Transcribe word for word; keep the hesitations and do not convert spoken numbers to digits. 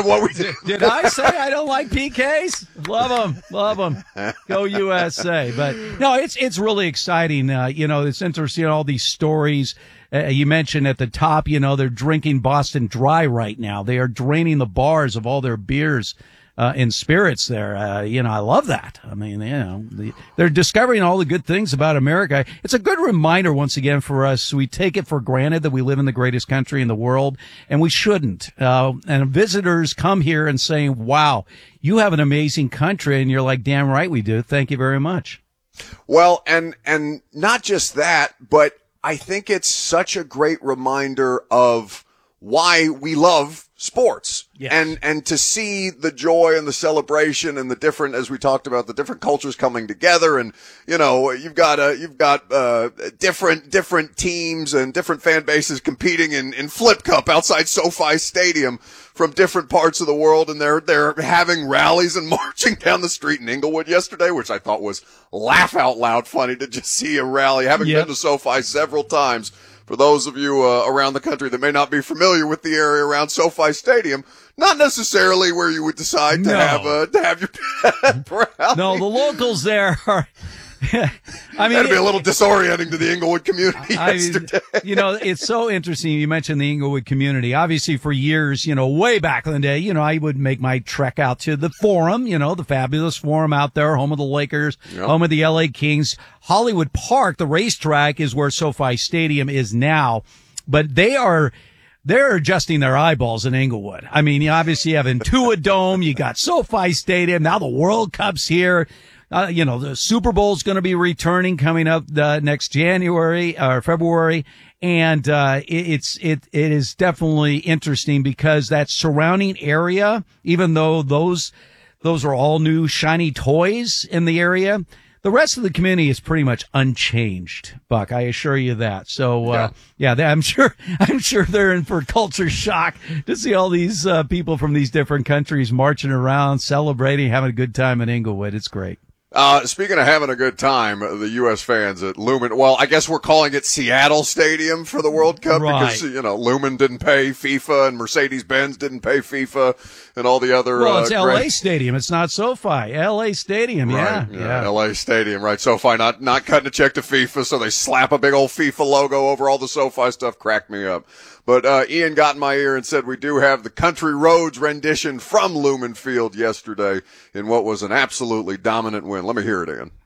of what we did. Did I say I don't like P Ks? Love them, love them. Go U S A. But no, it's it's really exciting. Uh, you know, it's interesting, all these stories. Uh, you mentioned at the top, you know, they're drinking Boston Dry right now. They are draining the bars of all their beers uh, and spirits there. Uh, you know, I love that. I mean, you know, the, they're discovering all the good things about America. It's a good reminder, once again, for us. We take it for granted that we live in the greatest country in the world, and we shouldn't. Uh, and visitors come here and saying, wow, you have an amazing country. And you're like, damn right we do. Thank you very much. Well, and and not just that, but I think it's such a great reminder of why we love sports. Yes. And, and to see the joy and the celebration and the different, as we talked about, the different cultures coming together. And, you know, you've got, uh, you've got, uh, different, different teams and different fan bases competing in, in Flip Cup outside SoFi Stadium from different parts of the world. And they're, they're having rallies and marching down the street in Inglewood yesterday, which I thought was laugh out loud funny to just see a rally. Having yep. been to SoFi several times. For those of you uh, around the country that may not be familiar with the area around SoFi Stadium, not necessarily where you would decide to no. have uh, to have your rally. No, the locals there are. I mean, that'd be a little disorienting to the Inglewood community I yesterday. Mean, you know, it's so interesting. You mentioned the Inglewood community. Obviously, for years, you know, way back in the day, you know, I would make my trek out to the Forum, you know, the fabulous Forum out there, home of the Lakers, yep. home of the L A Kings. Hollywood Park, the racetrack, is where SoFi Stadium is now, but they are. They're adjusting their eyeballs in Inglewood. I mean, you obviously have Intuit Dome, you got SoFi Stadium, now the World Cup's here. Uh, you know, the Super Bowl's going to be returning coming up uh, next January or February. And, uh, it, it's, it, it is definitely interesting because that surrounding area, even though those, those are all new shiny toys in the area, the rest of the community is pretty much unchanged, Buck. I assure you that. So, uh, yeah, yeah I'm sure, I'm sure they're in for culture shock to see all these, uh, people from these different countries marching around, celebrating, having a good time in Inglewood. It's great. Uh, speaking of having a good time, the U S fans at Lumen, well, I guess we're calling it Seattle Stadium for the World Cup right. because, you know, Lumen didn't pay FIFA and Mercedes-Benz didn't pay FIFA and all the other, well, it's uh, L A great... Stadium. It's not SoFi. L A Stadium. Right. Yeah. yeah. Yeah. L A Stadium. Right. SoFi not, not cutting a check to FIFA. So they slap a big old FIFA logo over all the SoFi stuff. Cracked me up. But, uh, Ian got in my ear and said we do have the Country Roads rendition from Lumen Field yesterday in what was an absolutely dominant win. Let me hear it, Ian.